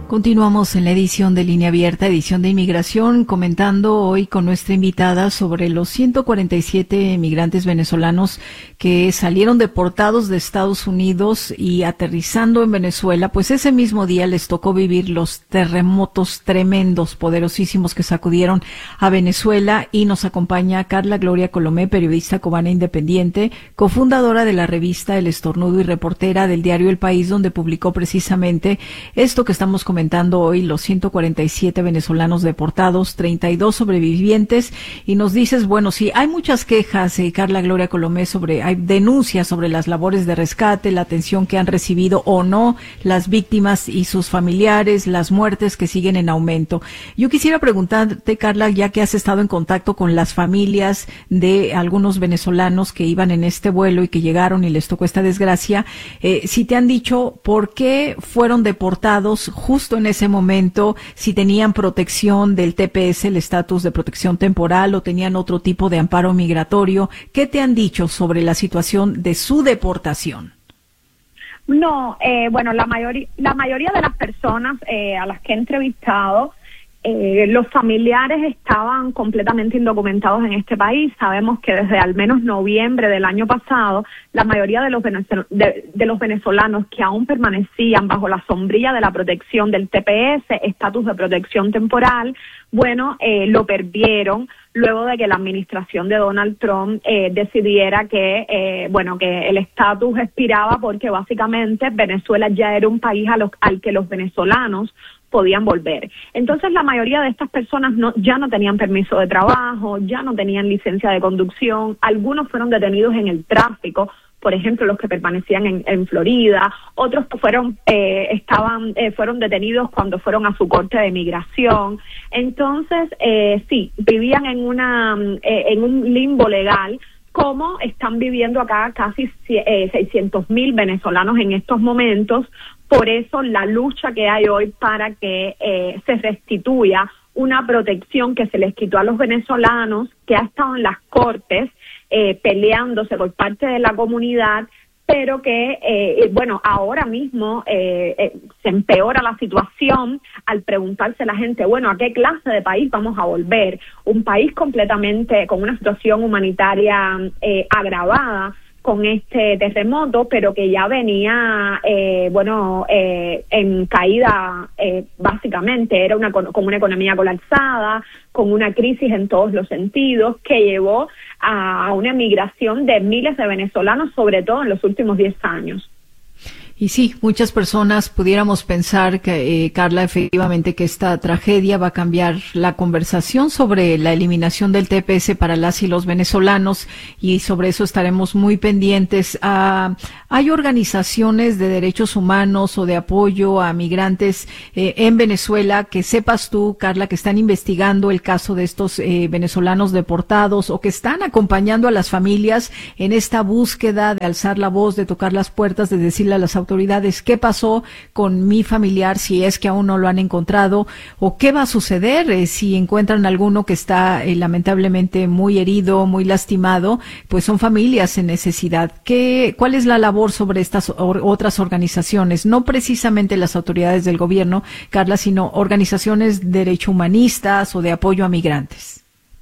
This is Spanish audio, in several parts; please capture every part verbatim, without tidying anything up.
Continuamos en la edición de Línea Abierta, edición de inmigración, comentando hoy con nuestra invitada sobre los ciento cuarenta y siete migrantes venezolanos que salieron deportados de Estados Unidos y aterrizando en Venezuela, pues ese mismo día les tocó vivir los terremotos tremendos, poderosísimos que sacudieron a Venezuela. Y nos acompaña Carla Gloria Colomé, periodista cubana independiente, cofundadora de la revista El Estornudo y reportera del diario El País, donde publicó precisamente esto que estamos comentando comentando hoy, los ciento cuarenta y siete venezolanos deportados, treinta y dos sobrevivientes, y nos dices, bueno, sí, hay muchas quejas, eh, Carla Gloria Colomé, sobre, hay denuncias sobre las labores de rescate, la atención que han recibido o no las víctimas y sus familiares, las muertes que siguen en aumento. Yo quisiera preguntarte, Carla, ya que has estado en contacto con las familias de algunos venezolanos que iban en este vuelo y que llegaron y les tocó esta desgracia, eh, si te han dicho por qué fueron deportados justo en ese momento, si tenían protección del T P S, el estatus de protección temporal, o tenían otro tipo de amparo migratorio. ¿Qué te han dicho sobre la situación de su deportación? No, eh, bueno, la mayoría, la mayoría de las personas eh, a las que he entrevistado, eh, los familiares estaban completamente indocumentados en este país. Sabemos que desde al menos noviembre del año pasado, la mayoría de los, venezol- de, de los venezolanos que aún permanecían bajo la sombrilla de la protección del T P S, estatus de protección temporal, bueno, eh, lo perdieron luego de que la administración de Donald Trump eh, decidiera que, eh, bueno, que el estatus expiraba, porque básicamente Venezuela ya era un país a los, al que los venezolanos podían volver. Entonces la mayoría de estas personas no, ya no tenían permiso de trabajo, ya no tenían licencia de conducción, algunos fueron detenidos en el tráfico, por ejemplo, los que permanecían en, en Florida, otros fueron eh, estaban eh, fueron detenidos cuando fueron a su corte de migración. Entonces, eh, sí, vivían en una eh, en un limbo legal, como están viviendo acá casi eh, seiscientos mil venezolanos en estos momentos. Por eso la lucha que hay hoy para que eh, se restituya una protección que se les quitó a los venezolanos, que ha estado en las cortes eh, peleándose por parte de la comunidad, pero que, eh, bueno, ahora mismo eh, eh, se empeora la situación al preguntarse la gente, bueno, ¿a qué clase de país vamos a volver? Un país completamente con una situación humanitaria eh, agravada con este terremoto, pero que ya venía, eh, bueno, eh, en caída, eh, básicamente, era una con una economía colapsada, con una crisis en todos los sentidos, que llevó a una migración de miles de venezolanos, sobre todo en los últimos diez años. Y sí, muchas personas pudiéramos pensar que, eh, Carla, efectivamente que esta tragedia va a cambiar la conversación sobre la eliminación del T P S para las y los venezolanos, y sobre eso estaremos muy pendientes. Ah, ¿hay organizaciones de derechos humanos o de apoyo a migrantes eh, en Venezuela que sepas tú, Carla, que están investigando el caso de estos eh, venezolanos deportados, o que están acompañando a las familias en esta búsqueda de alzar la voz, de tocar las puertas, de decirle a las autoridades autoridades qué pasó con mi familiar, si es que aún no lo han encontrado, o qué va a suceder eh, si encuentran alguno que está eh, lamentablemente muy herido, muy lastimado? Pues son familias en necesidad. ¿Qué, cuál es la labor sobre estas or, otras organizaciones? No precisamente las autoridades del gobierno, Carla, sino organizaciones de derecho humanistas o de apoyo a migrantes.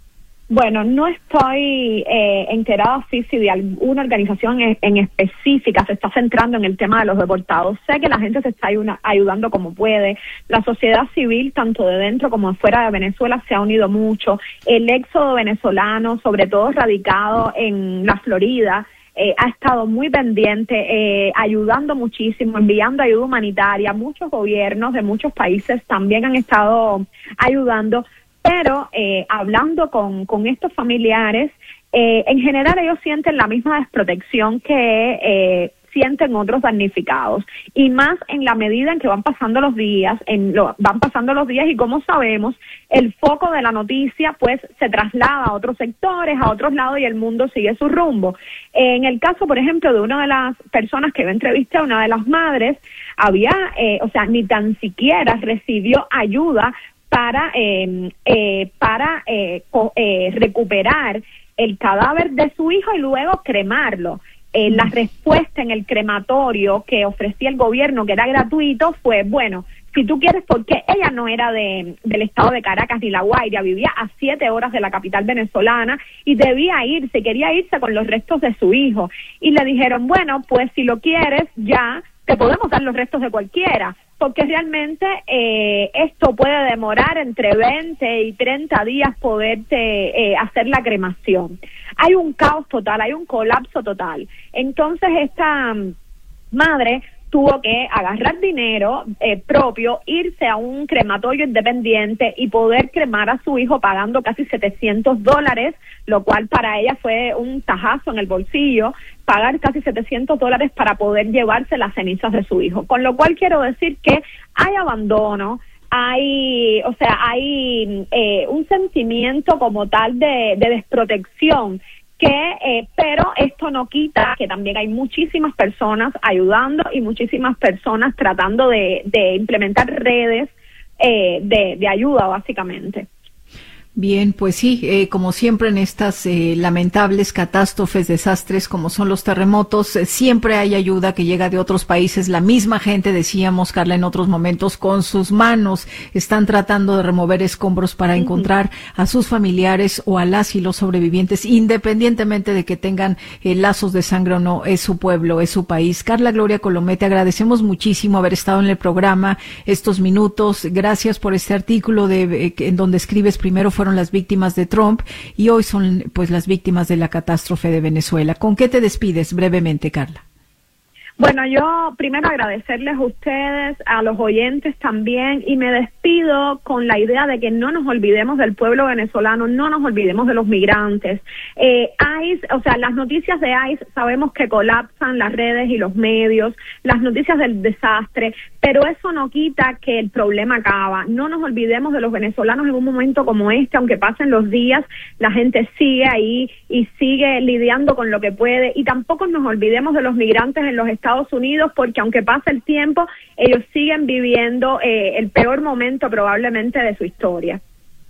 Bueno, no estoy eh, enterada sí, si de alguna organización en, en específica se está centrando en el tema de los deportados. Sé que la gente se está ayuna, ayudando como puede. La sociedad civil, tanto de dentro como de fuera de Venezuela, se ha unido mucho. El éxodo venezolano, sobre todo radicado en la Florida, eh, ha estado muy pendiente, eh, ayudando muchísimo, enviando ayuda humanitaria. Muchos gobiernos de muchos países también han estado ayudando. Pero eh, hablando con, con estos familiares, eh, en general ellos sienten la misma desprotección que eh, sienten otros damnificados, y más en la medida en que van pasando los días, en lo, van pasando los días y como sabemos, el foco de la noticia pues se traslada a otros sectores, a otros lados, y el mundo sigue su rumbo. En el caso, por ejemplo, de una de las personas que yo entrevisté, una de las madres, había, eh, o sea, ni tan siquiera recibió ayuda para eh, eh, para eh, co, eh, recuperar el cadáver de su hijo y luego cremarlo. Eh, la respuesta en el crematorio que ofrecía el gobierno, que era gratuito, fue, bueno, si tú quieres, porque ella no era de, del estado de Caracas ni La Guaira, vivía a siete horas de la capital venezolana y debía irse, quería irse con los restos de su hijo. Y le dijeron, bueno, pues si lo quieres, ya te podemos dar los restos de cualquiera, porque realmente eh, esto puede demorar entre veinte y treinta días poderte eh, hacer la cremación. Hay un caos total, hay un colapso total. Entonces esta um, madre tuvo que agarrar dinero eh, propio, irse a un crematorio independiente y poder cremar a su hijo pagando casi setecientos dólares, lo cual para ella fue un tajazo en el bolsillo, pagar casi setecientos dólares para poder llevarse las cenizas de su hijo. Con lo cual quiero decir que hay abandono, hay, o sea, hay eh, un sentimiento como tal de, de desprotección, que eh, pero esto no quita que también hay muchísimas personas ayudando y muchísimas personas tratando de, de implementar redes eh, de, de ayuda, básicamente. Bien, pues sí, eh, como siempre en estas eh, lamentables catástrofes, desastres como son los terremotos, eh, siempre hay ayuda que llega de otros países. La misma gente, decíamos, Carla, en otros momentos, con sus manos están tratando de remover escombros para uh-huh. encontrar a sus familiares o a las y los sobrevivientes, independientemente de que tengan eh, lazos de sangre o no. Es su pueblo, es su país. Carla Gloria Colomé, te agradecemos muchísimo haber estado en el programa estos minutos. Gracias por este artículo de eh, en donde escribes primero fueron las víctimas de Trump y hoy son pues las víctimas de la catástrofe de Venezuela. ¿Con qué te despides brevemente, Carla? Bueno, yo primero agradecerles a ustedes, a los oyentes también, y me despido con la idea de que no nos olvidemos del pueblo venezolano, no nos olvidemos de los migrantes. Eh, ICE, o sea, las noticias de ICE sabemos que colapsan las redes y los medios, las noticias del desastre, pero eso no quita que el problema acaba. No nos olvidemos de los venezolanos en un momento como este, aunque pasen los días, la gente sigue ahí y sigue lidiando con lo que puede, y tampoco nos olvidemos de los migrantes en los Estados Estados Unidos, porque aunque pase el tiempo, ellos siguen viviendo eh, el peor momento probablemente de su historia.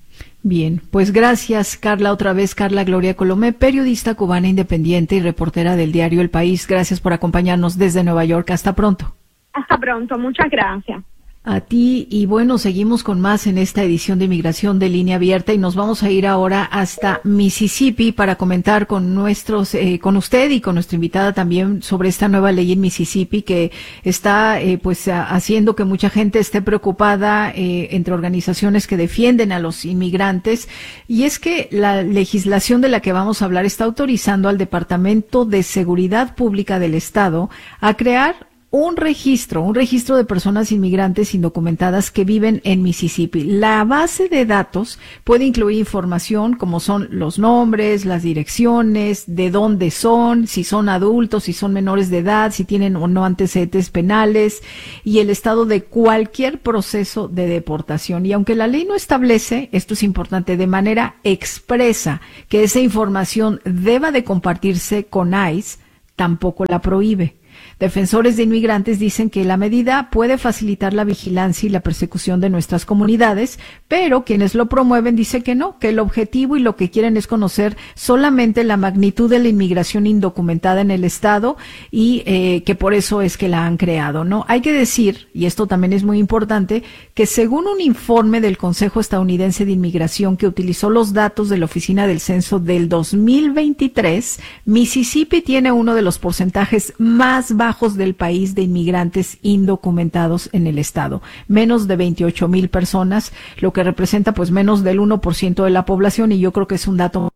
Bien, pues gracias, Carla, otra vez Carla Gloria Colomé, periodista cubana independiente y reportera del diario El País. Gracias por acompañarnos desde Nueva York. Hasta pronto. Hasta pronto, muchas gracias. A ti, y bueno, seguimos con más en esta edición de Inmigración de Línea Abierta y nos vamos a ir ahora hasta Mississippi para comentar con nuestros, eh, con usted y con nuestra invitada también sobre esta nueva ley en Mississippi que está eh, pues a, haciendo que mucha gente esté preocupada eh, entre organizaciones que defienden a los inmigrantes, y es que la legislación de la que vamos a hablar está autorizando al Departamento de Seguridad Pública del Estado a crear un registro, un registro de personas inmigrantes indocumentadas que viven en Mississippi. La base de datos puede incluir información como son los nombres, las direcciones, de dónde son, si son adultos, si son menores de edad, si tienen o no antecedentes penales y el estado de cualquier proceso de deportación. Y aunque la ley no establece, esto es importante, de manera expresa que esa información deba de compartirse con ICE, tampoco la prohíbe. Defensores de inmigrantes dicen que la medida puede facilitar la vigilancia y la persecución de nuestras comunidades, pero quienes lo promueven dicen que no, que el objetivo y lo que quieren es conocer solamente la magnitud de la inmigración indocumentada en el estado y eh, que por eso es que la han creado, ¿no? Hay que decir, y esto también es muy importante, que según un informe del Consejo Estadounidense de Inmigración que utilizó los datos de la Oficina del Censo del dos mil veintitrés, Mississippi tiene uno de los porcentajes más bajos del país de inmigrantes indocumentados en el estado, menos de veintiocho mil personas, lo que representa pues menos del uno por ciento de la población, y yo creo que es un dato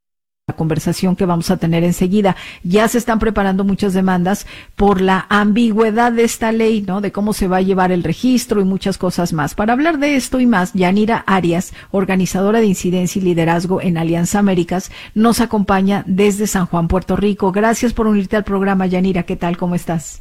la conversación que vamos a tener enseguida. Ya se están preparando muchas demandas por la ambigüedad de esta ley, ¿no? De cómo se va a llevar el registro y muchas cosas más. Para hablar de esto y más, Yanira Arias, organizadora de incidencia y liderazgo en Alianza Américas, nos acompaña desde San Juan, Puerto Rico. Gracias por unirte al programa, Yanira. ¿Qué tal? ¿Cómo estás?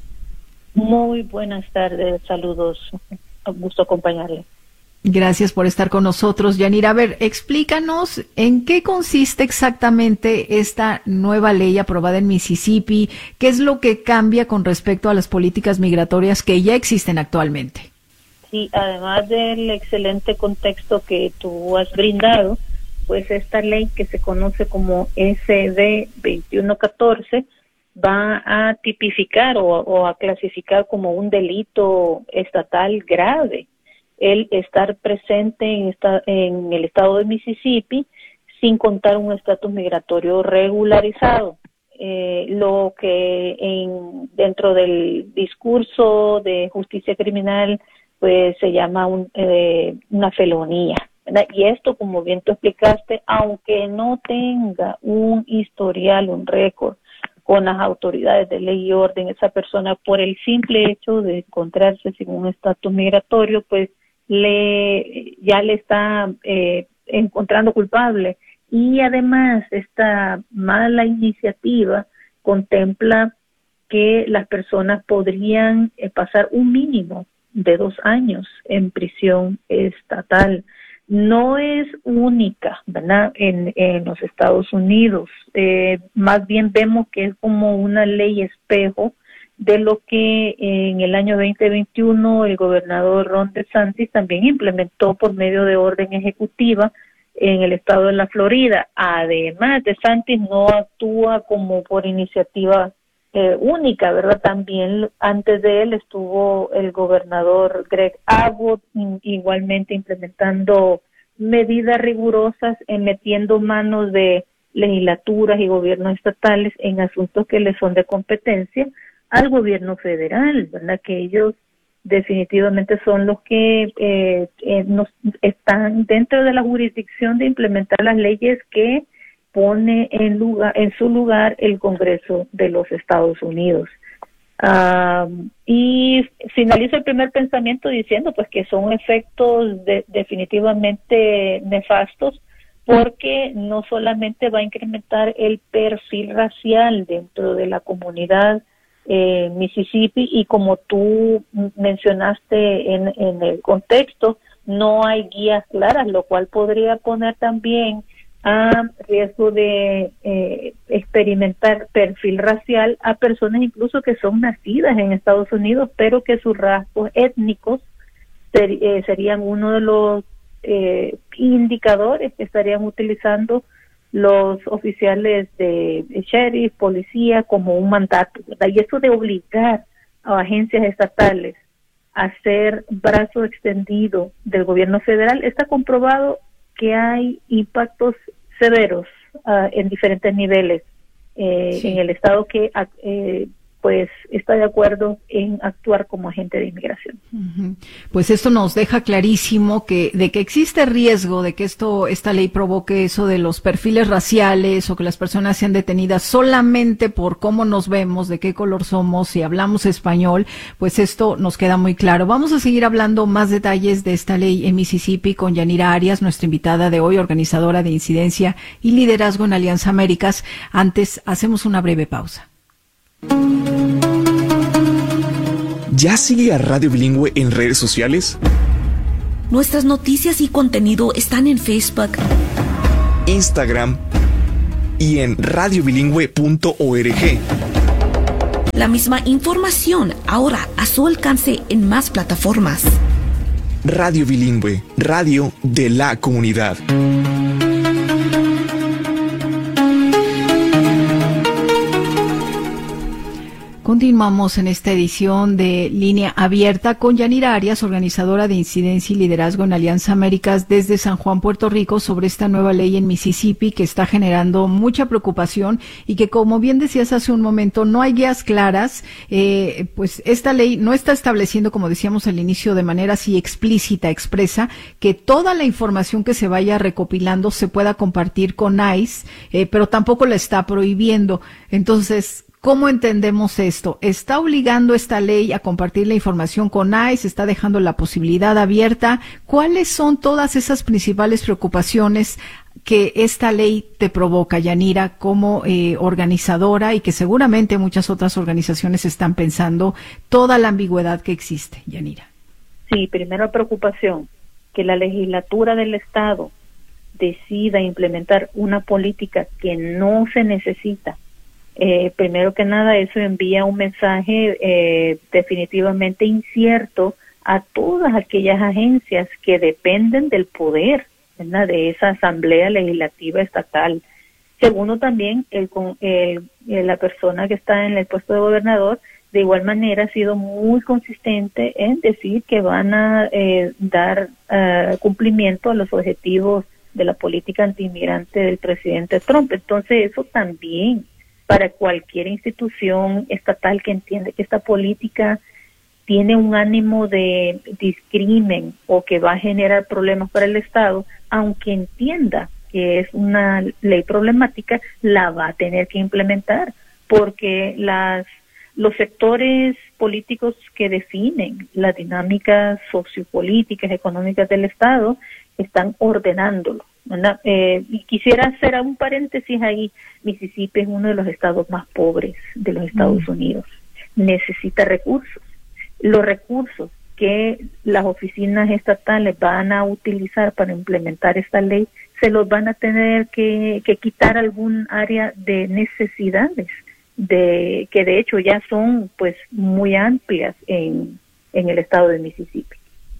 Muy buenas tardes, saludos. Un gusto acompañarle. Gracias por estar con nosotros, Yanira. A ver, explícanos en qué consiste exactamente esta nueva ley aprobada en Mississippi, qué es lo que cambia con respecto a las políticas migratorias que ya existen actualmente. Sí, además del excelente contexto que tú has brindado, pues esta ley que se conoce como S B veintiuno catorce va a tipificar o, o a clasificar como un delito estatal grave el estar presente en, esta, en el estado de Mississippi sin contar un estatus migratorio regularizado. Eh, lo que en, dentro del discurso de justicia criminal pues se llama un, eh, una felonía, ¿verdad? Y esto, como bien tú explicaste, aunque no tenga un historial, un récord con las autoridades de ley y orden, esa persona por el simple hecho de encontrarse sin un estatus migratorio, pues le ya le está eh, encontrando culpable. Y además esta mala iniciativa contempla que las personas podrían eh, pasar un mínimo de dos años en prisión estatal. No es única, ¿verdad?, en, en los Estados Unidos. Eh, más bien vemos que es como una ley espejo de lo que en el año veinte veintiuno el gobernador Ron DeSantis también implementó por medio de orden ejecutiva en el estado de la Florida. Además, DeSantis no actúa como por iniciativa eh, única, ¿verdad? También antes de él estuvo el gobernador Greg Abbott, igualmente implementando medidas rigurosas, en metiendo manos de legislaturas y gobiernos estatales en asuntos que le son de competencia al gobierno federal, ¿verdad? Que ellos definitivamente son los que eh, eh, nos están dentro de la jurisdicción de implementar las leyes que pone en lugar en su lugar el Congreso de los Estados Unidos. Uh, y finalizo el primer pensamiento diciendo pues que son efectos de, definitivamente nefastos, porque no solamente va a incrementar el perfil racial dentro de la comunidad Eh, Mississippi, y como tú mencionaste en, en el contexto, no hay guías claras, lo cual podría poner también a riesgo de eh, experimentar perfil racial a personas incluso que son nacidas en Estados Unidos, pero que sus rasgos étnicos ser, eh, serían uno de los eh, indicadores que estarían utilizando los oficiales de, de sheriff, policía, como un mandato, ¿verdad? Y eso de obligar a agencias estatales a ser brazo extendido del gobierno federal, está comprobado que hay impactos severos uh, en diferentes niveles eh, sí. en el estado que eh, pues está de acuerdo en actuar como agente de inmigración. Uh-huh. Pues esto nos deja clarísimo que de que existe riesgo de que esto esta ley provoque eso de los perfiles raciales, o que las personas sean detenidas solamente por cómo nos vemos, de qué color somos, si hablamos español, pues esto nos queda muy claro. Vamos a seguir hablando más detalles de esta ley en Mississippi con Yanira Arias, nuestra invitada de hoy, organizadora de incidencia y liderazgo en Alianza Américas. Antes hacemos una breve pausa. ¿Ya sigue a Radio Bilingüe en redes sociales? Nuestras noticias y contenido están en Facebook, Instagram y en radio bilingüe punto org. La misma información ahora a su alcance en más plataformas. Radio Bilingüe, radio de la comunidad. Continuamos en esta edición de Línea Abierta con Yanira Arias, organizadora de incidencia y liderazgo en Alianza Américas desde San Juan, Puerto Rico, sobre esta nueva ley en Mississippi que está generando mucha preocupación y que, como bien decías hace un momento, no hay guías claras. Eh, pues esta ley no está estableciendo, como decíamos al inicio, de manera así explícita, expresa, que toda la información que se vaya recopilando se pueda compartir con ICE, eh, pero tampoco la está prohibiendo. Entonces, ¿cómo entendemos esto? ¿Está obligando esta ley a compartir la información con ICE? ¿Está dejando la posibilidad abierta? ¿Cuáles son todas esas principales preocupaciones que esta ley te provoca, Yanira, como eh, organizadora, y que seguramente muchas otras organizaciones están pensando, toda la ambigüedad que existe, Yanira? Sí, primero preocupación, que la legislatura del Estado decida implementar una política que no se necesita. Eh, primero que nada, eso envía un mensaje eh, definitivamente incierto a todas aquellas agencias que dependen del poder, ¿verdad?, de esa asamblea legislativa estatal. Segundo, también el, el, el, la persona que está en el puesto de gobernador de igual manera ha sido muy consistente en decir que van a eh, dar uh, cumplimiento a los objetivos de la política antiinmigrante del presidente Trump. Entonces eso también para cualquier institución estatal que entiende que esta política tiene un ánimo de discrimen o que va a generar problemas para el Estado, aunque entienda que es una ley problemática, la va a tener que implementar, porque las los sectores políticos que definen las dinámicas sociopolíticas, económicas del Estado, están ordenándolo, ¿verdad? Eh, y quisiera hacer un paréntesis ahí. Mississippi es uno de los estados más pobres de los Estados mm. Unidos. Necesita recursos. Los recursos que las oficinas estatales van a utilizar para implementar esta ley, se los van a tener que, que quitar algún área de necesidades, de que de hecho ya son pues muy amplias en, en el estado de Mississippi.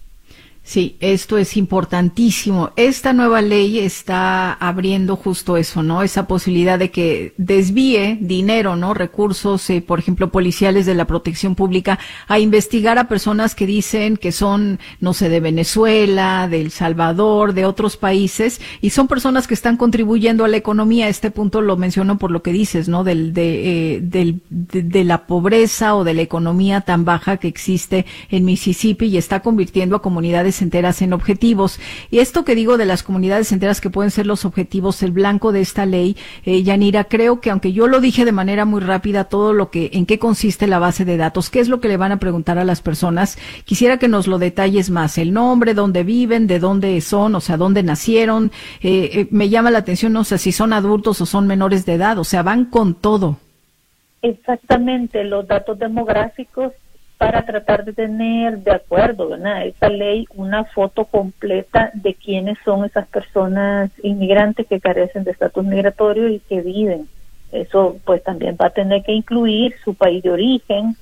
Sí, esto es importantísimo. Esta nueva ley está abriendo justo eso, ¿no? Esa posibilidad de que desvíe dinero, ¿no? Recursos, eh, por ejemplo, policiales de la protección pública a investigar a personas que dicen que son, no sé, de Venezuela, de El Salvador, de otros países, y son personas que están contribuyendo a la economía. Este punto lo menciono por lo que dices, ¿no? Del, de, eh, del, de, de la pobreza o de la economía tan baja que existe en Mississippi y está convirtiendo a comunidades enteras en objetivos. Y esto que digo de las comunidades enteras que pueden ser los objetivos, el blanco de esta ley, eh, Yanira, creo que aunque yo lo dije de manera muy rápida, todo lo que, en qué consiste la base de datos, qué es lo que le van a preguntar a las personas, quisiera que nos lo detalles más, el nombre, dónde viven, de dónde son, o sea, dónde nacieron, eh, eh, me llama la atención, no sé si son adultos o son menores de edad, o sea, van con todo. Exactamente, los datos demográficos para tratar de tener de acuerdo, ¿verdad?, esta ley, una foto completa de quiénes son esas personas inmigrantes que carecen de estatus migratorio y que viven. Eso pues también va a tener que incluir su país de origen,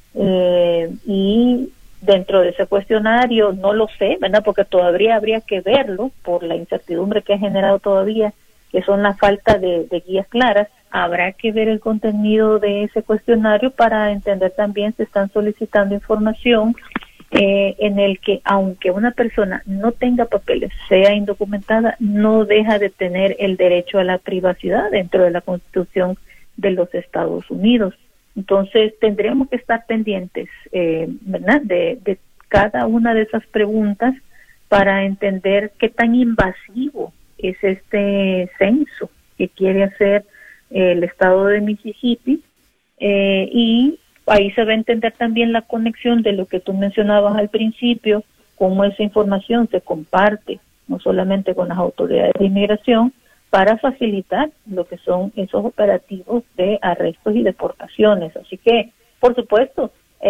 eh, y dentro de ese cuestionario, no lo sé, ¿verdad?, porque todavía habría que verlo por la incertidumbre que ha generado todavía, que son la falta de, de guías claras. Habrá que ver el contenido de ese cuestionario para entender también si están solicitando información eh, en el que, aunque una persona no tenga papeles, sea indocumentada, no deja de tener el derecho a la privacidad dentro de la Constitución de los Estados Unidos. Entonces, tendríamos que estar pendientes, eh, ¿verdad?, de, de cada una de esas preguntas para entender qué tan invasivo es este censo que quiere hacer el estado de Mississippi, eh, y ahí se va a entender también la conexión de lo que tú mencionabas al principio, cómo esa información se comparte no solamente con las autoridades de inmigración para facilitar lo que son esos operativos de arrestos y deportaciones. Así que, por supuesto,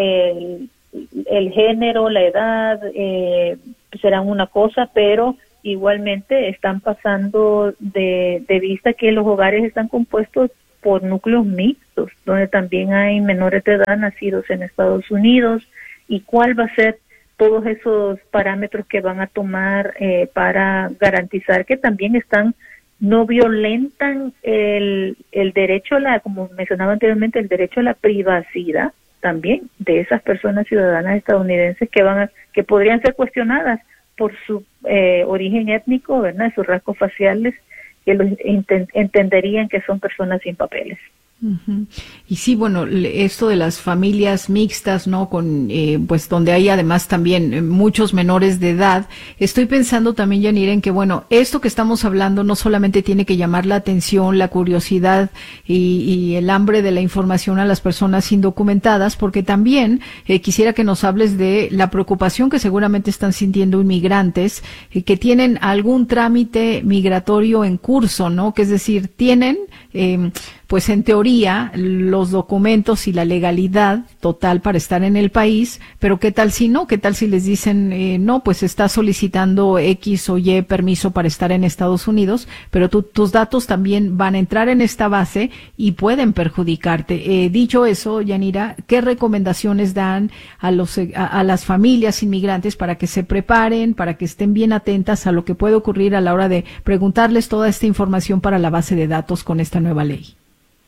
el, el género, la edad eh, serán una cosa, pero igualmente están pasando de, de vista que los hogares están compuestos por núcleos mixtos, donde también hay menores de edad nacidos en Estados Unidos, y cuál va a ser todos esos parámetros que van a tomar eh, para garantizar que también están, no violentan el, el derecho a la, como mencionaba anteriormente, el derecho a la privacidad también de esas personas ciudadanas estadounidenses que van a, que podrían ser cuestionadas por su eh, origen étnico, ¿verdad?, sus rasgos faciales, que los ent- entenderían que son personas sin papeles. Uh-huh. Y sí, bueno, esto de las familias mixtas, ¿no? Con, eh, pues donde hay además también muchos menores de edad. Estoy pensando también, Yanira, en que, bueno, esto que estamos hablando no solamente tiene que llamar la atención, la curiosidad y, y el hambre de la información a las personas indocumentadas, porque también eh, quisiera que nos hables de la preocupación que seguramente están sintiendo inmigrantes eh, que tienen algún trámite migratorio en curso, ¿no? Que es decir, tienen, eh, pues en teoría, los documentos y la legalidad total para estar en el país, pero ¿qué tal si no? ¿Qué tal si les dicen, eh, no, pues estás solicitando X o Y permiso para estar en Estados Unidos, pero tu, tus datos también van a entrar en esta base y pueden perjudicarte? Eh, dicho eso, Yanira, ¿qué recomendaciones dan a, los, a, a las familias inmigrantes para que se preparen, para que estén bien atentas a lo que puede ocurrir a la hora de preguntarles toda esta información para la base de datos con esta nueva ley?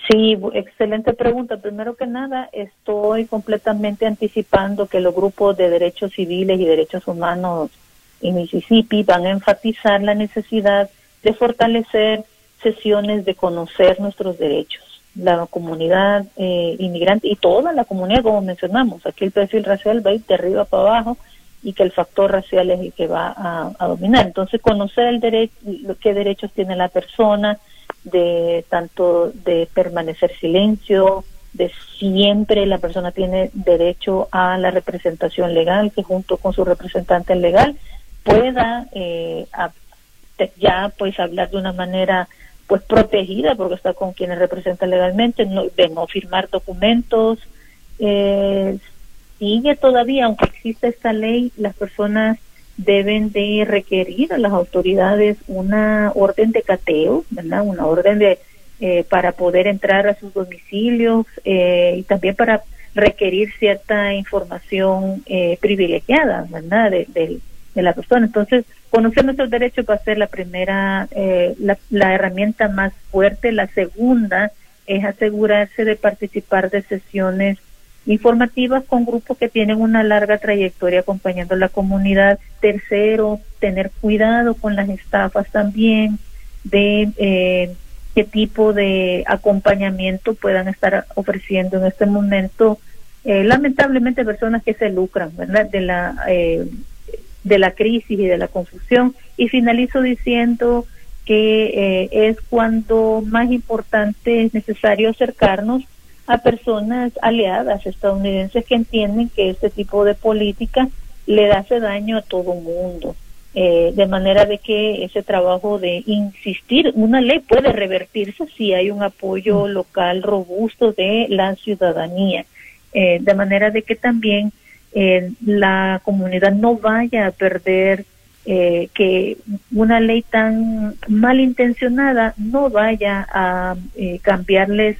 Sí, excelente pregunta. Primero que nada, estoy completamente anticipando que los grupos de derechos civiles y derechos humanos en Mississippi van a enfatizar la necesidad de fortalecer sesiones de conocer nuestros derechos. La comunidad eh, inmigrante y toda la comunidad, como mencionamos, aquí el perfil racial va a ir de arriba para abajo y que el factor racial es el que va a, a dominar. Entonces, conocer el derecho, qué derechos tiene la persona, de tanto de permanecer silencio, de siempre la persona tiene derecho a la representación legal, que junto con su representante legal pueda eh, a, ya pues hablar de una manera pues protegida, porque está con quienes representan legalmente, no, de no firmar documentos. Eh, sigue todavía, aunque exista esta ley, las personas deben de requerir a las autoridades una orden de cateo, ¿verdad? Una orden de eh, para poder entrar a sus domicilios eh, y también para requerir cierta información eh, privilegiada, ¿verdad? De, de, de la persona. Entonces, conocer nuestros derechos va a ser la primera, eh, la, la herramienta más fuerte. La segunda es asegurarse de participar de sesiones informativas con grupos que tienen una larga trayectoria acompañando a la comunidad. Tercero, tener cuidado con las estafas también, de eh, qué tipo de acompañamiento puedan estar ofreciendo en este momento. Eh, lamentablemente personas que se lucran, ¿verdad?, de la eh, de la crisis y de la confusión. Y finalizo diciendo que eh, es cuando más importante es necesario acercarnos a personas aliadas estadounidenses que entienden que este tipo de política le hace daño a todo mundo, eh, de manera de que ese trabajo de insistir, una ley puede revertirse si hay un apoyo local robusto de la ciudadanía, eh, de manera de que también eh, la comunidad no vaya a perder, eh, que una ley tan malintencionada no vaya a eh, cambiarles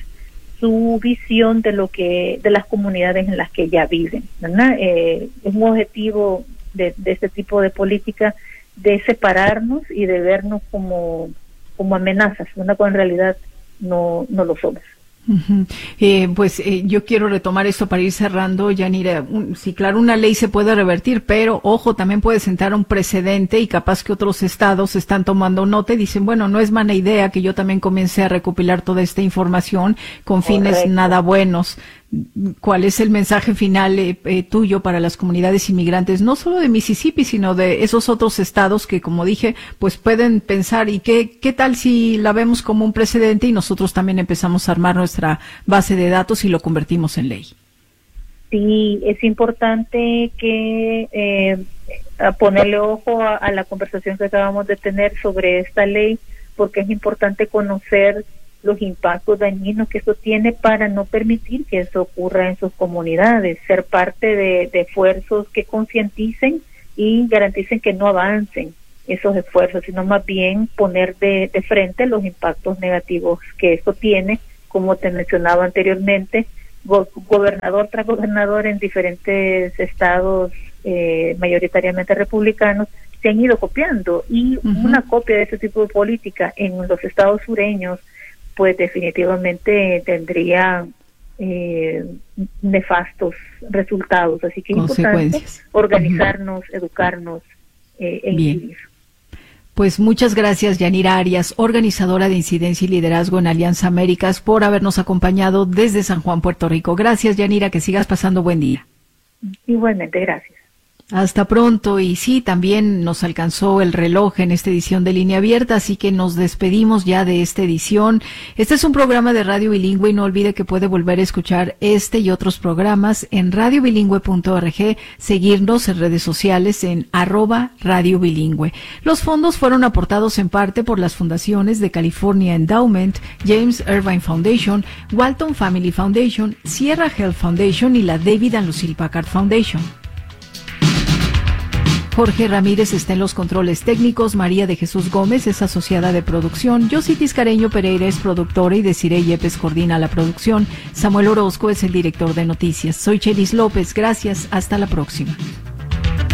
su visión de lo que de las comunidades en las que ya viven, ¿verdad? Eh, es un objetivo de, de este tipo de política de separarnos y de vernos como como amenazas, ¿verdad? Cuando en realidad no no lo somos. Uh-huh. Eh, pues eh, yo quiero retomar esto para ir cerrando, Yanira. Un, sí, claro, una ley se puede revertir, pero ojo, también puede sentar un precedente y capaz que otros estados están tomando nota y dicen, bueno, no es mala idea que yo también comience a recopilar toda esta información con fines Correcto. Nada buenos. ¿Cuál es el mensaje final eh, eh, tuyo para las comunidades inmigrantes, no solo de Mississippi, sino de esos otros estados que, como dije, pues pueden pensar, y qué, qué tal si la vemos como un precedente y nosotros también empezamos a armar nuestra base de datos y lo convertimos en ley? Sí, es importante que eh, a ponerle ojo a, a la conversación que acabamos de tener sobre esta ley, porque es importante conocer los impactos dañinos que eso tiene para no permitir que eso ocurra en sus comunidades, ser parte de, de esfuerzos que concienticen y garanticen que no avancen esos esfuerzos, sino más bien poner de, de frente los impactos negativos que esto tiene, como te mencionaba anteriormente, go- gobernador tras gobernador en diferentes estados eh, mayoritariamente republicanos se han ido copiando, y uh-huh. una copia de ese tipo de política en los estados sureños pues definitivamente tendría eh, nefastos resultados. Así que es importante organizarnos, uh-huh. educarnos eh, e incidir. Pues muchas gracias, Yanira Arias, organizadora de Incidencia y Liderazgo en Alianza Américas, por habernos acompañado desde San Juan, Puerto Rico. Gracias, Yanira, que sigas pasando buen día. Igualmente, gracias. Hasta pronto. Y sí, también nos alcanzó el reloj en esta edición de Línea Abierta, así que nos despedimos ya de esta edición. Este es un programa de Radio Bilingüe y no olvide que puede volver a escuchar este y otros programas en radio bilingüe punto org, seguirnos en redes sociales en arroba Radio Bilingüe. Los fondos fueron aportados en parte por las fundaciones de California Endowment, James Irvine Foundation, Walton Family Foundation, Sierra Health Foundation y la David and Lucille Packard Foundation. Jorge Ramírez está en los controles técnicos, María de Jesús Gómez es asociada de producción, Yossi Tiscareño Pereira es productora y Desiree Yepes coordina la producción, Samuel Orozco es el director de noticias. Soy Chelis López, gracias, hasta la próxima.